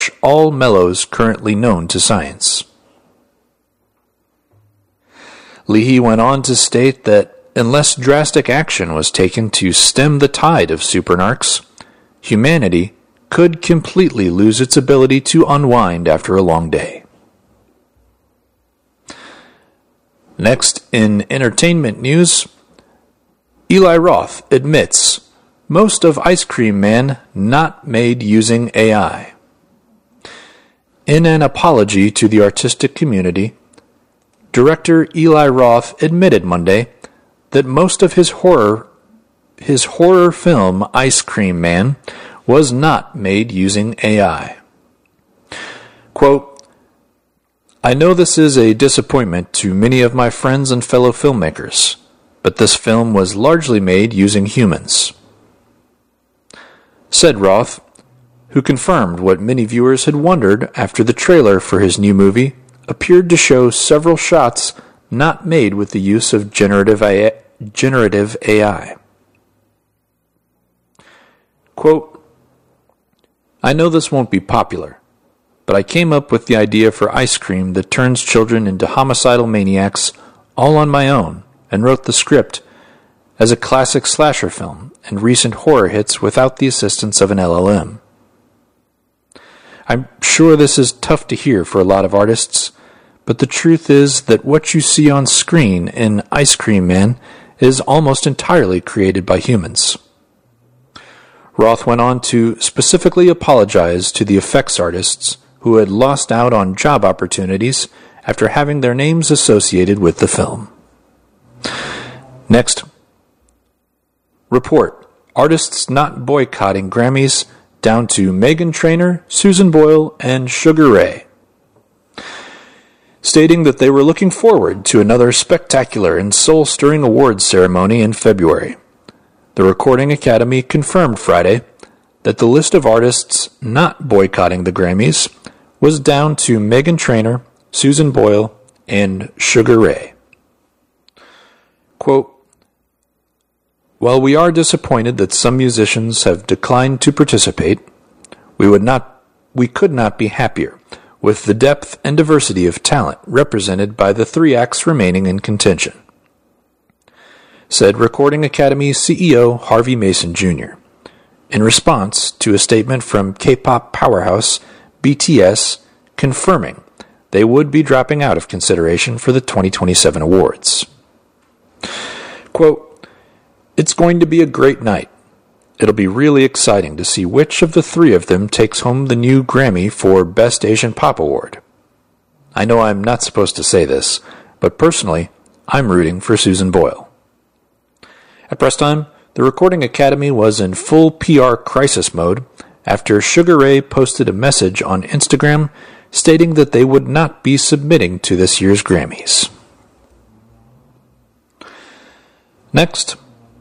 all mellows currently known to science. Leahy went on to state that unless drastic action was taken to stem the tide of supernarcs, humanity could completely lose its ability to unwind after a long day. Next, in entertainment news, Eli Roth admits most of Ice Cream Man not made using AI. In an apology to the artistic community, director Eli Roth admitted Monday that most of his horror film Ice Cream Man was not made using AI. Quote, "I know this is a disappointment to many of my friends and fellow filmmakers, but this film was largely made using humans," said Roth, who confirmed what many viewers had wondered after the trailer for his new movie appeared to show several shots not made with the use of generative AI. Quote, "I know this won't be popular, but I came up with the idea for ice cream that turns children into homicidal maniacs all on my own and wrote the script as a classic slasher film and recent horror hits without the assistance of an LLM. I'm sure this is tough to hear for a lot of artists, but the truth is that what you see on screen in Ice Cream Man is almost entirely created by humans." Roth went on to specifically apologize to the effects artists who had lost out on job opportunities after having their names associated with the film. Next, report, artists not boycotting Grammys down to Meghan Trainor, Susan Boyle, and Sugar Ray, stating that they were looking forward to another spectacular and soul-stirring awards ceremony in February. The Recording Academy confirmed Friday that the list of artists not boycotting the Grammys was down to Meghan Trainor, Susan Boyle, and Sugar Ray. Quote, "While we are disappointed that some musicians have declined to participate, we could not be happier with the depth and diversity of talent represented by the three acts remaining in contention," said Recording Academy CEO Harvey Mason Jr., in response to a statement from K-pop powerhouse BTS confirming they would be dropping out of consideration for the 2027 awards. Quote, "It's going to be a great night. It'll be really exciting to see which of the three of them takes home the new Grammy for Best Asian Pop Award. I know I'm not supposed to say this, but personally, I'm rooting for Susan Boyle." At press time, the Recording Academy was in full PR crisis mode after Sugar Ray posted a message on Instagram stating that they would not be submitting to this year's Grammys. Next,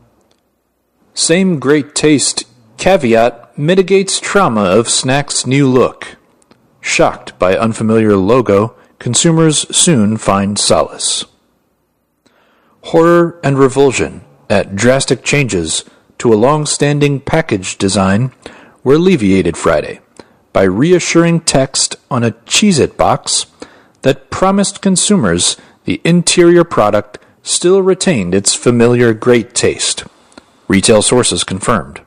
same great taste caveat mitigates trauma of snack's new look. Shocked by unfamiliar logo, consumers soon find solace. Horror and revulsion at drastic changes to a long-standing package design were alleviated Friday by reassuring text on a Cheez-It box that promised consumers the interior product still retained its familiar great taste, retail sources confirmed.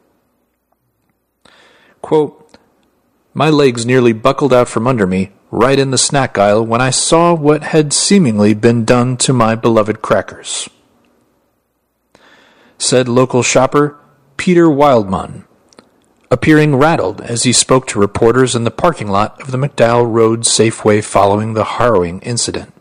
Quote, "My legs nearly buckled out from under me right in the snack aisle when I saw what had seemingly been done to my beloved crackers," said local shopper Peter Wildman, appearing rattled as he spoke to reporters in the parking lot of the McDowell Road Safeway following the harrowing incident.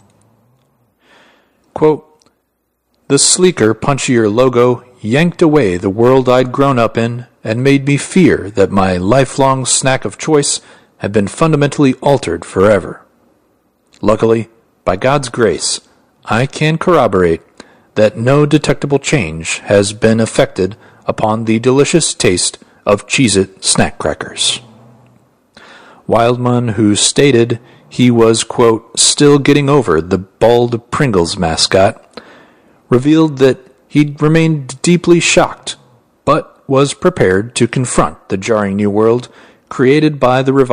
Quote, "The sleeker, punchier logo yanked away the world I'd grown up in and made me fear that my lifelong snack of choice had been fundamentally altered forever. Luckily, by God's grace, I can corroborate that no detectable change has been effected upon the delicious taste of Cheez-It snack crackers." Wildman, who stated he was, quote, "still getting over the bald Pringles mascot," revealed that he'd remained deeply shocked, but was prepared to confront the jarring new world created by the revival